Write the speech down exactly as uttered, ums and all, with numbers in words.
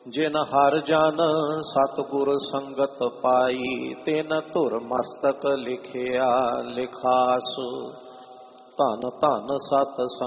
जिन हर जन सतगुर संगत पाई तिन धुर मस्तक लिखिया लिखास। धन धन सत